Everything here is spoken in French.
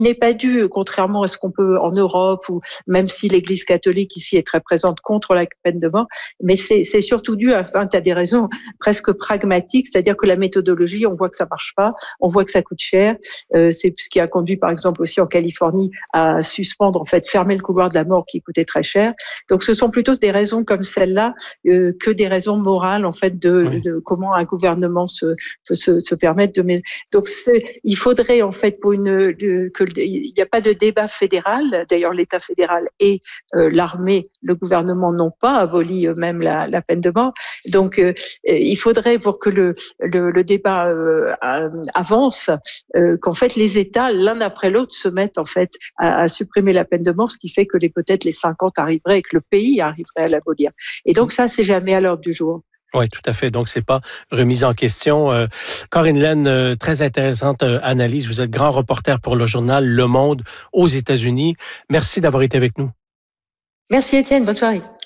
n'est pas dû, contrairement à ce qu'on peut en Europe, ou même si l'Église catholique ici est très présente contre la peine de mort, mais c'est surtout dû à, enfin, tu as des raisons presque pragmatiques, c'est-à-dire que la méthodologie, on voit que ça marche pas, on voit que ça coûte cher. C'est ce qui a conduit, par exemple, aussi en Californie à suspendre, en fait, fermer le couloir de la mort qui coûtait très cher. Donc, ce sont plutôt des raisons comme celle-là que des raisons morales, en fait, de comment un gouvernement peut se permettre de. Donc, il faudrait, en fait, pour il n'y a pas de débat fédéral. D'ailleurs, l'État fédéral et l'armée, le gouvernement n'ont pas aboli même la peine de mort. Donc, il faudrait, pour que le débat avance, qu'en fait les États, l'un après l'autre, se mettent en fait à supprimer la peine de mort, ce qui fait que peut-être les 50 arriveraient et que le pays arriverait à l'abolir. Et donc ça, c'est jamais à l'ordre du jour. Oui, tout à fait. Donc, c'est pas remis en question. Corinne Lenne, très intéressante analyse. Vous êtes grand reporter pour le journal Le Monde aux États-Unis. Merci d'avoir été avec nous. Merci Étienne, bonne soirée.